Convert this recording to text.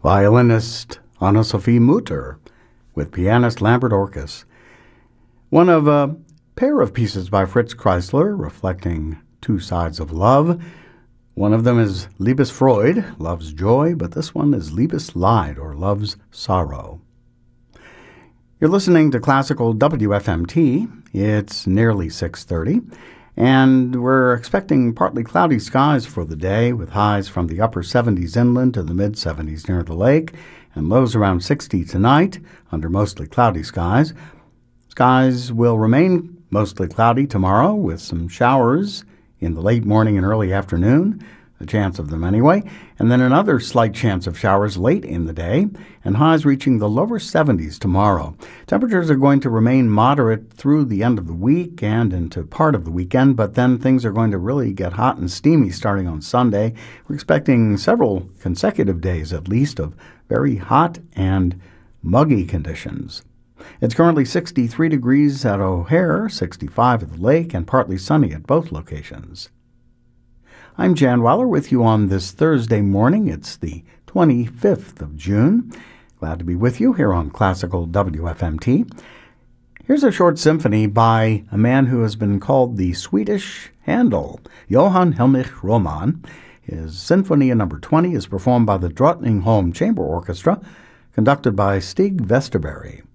violinist Anna-Sophie Mutter with pianist Lambert Orkus. One of a pair of pieces by Fritz Kreisler reflecting two sides of love. One of them is Liebesfreude, love's joy, but this one is Liebesleid, or love's sorrow. You're listening to Classical WFMT. It's nearly 6:30, and we're expecting partly cloudy skies for the day, with highs from the upper 70s inland to the mid-70s near the lake, and lows around 60 tonight under mostly cloudy skies. Skies will remain mostly cloudy tomorrow, with some showers in the late morning and early afternoon, a chance of them anyway, and then another slight chance of showers late in the day, and highs reaching the lower 70s tomorrow. Temperatures are going to remain moderate through the end of the week and into part of the weekend, but then things are going to really get hot and steamy starting on Sunday. We're expecting several consecutive days, at least, of very hot and muggy conditions. It's currently 63 degrees at O'Hare, 65 at the lake, and partly sunny at both locations. I'm Jan Weiler with you on this Thursday morning. It's the 25th of June. Glad to be with you here on Classical WFMT. Here's a short symphony by a man who has been called the Swedish Handel, Johann Heinrich Roman. His Symphony No. 20 is performed by the Drottningholm Chamber Orchestra, conducted by Stig Vesterberg.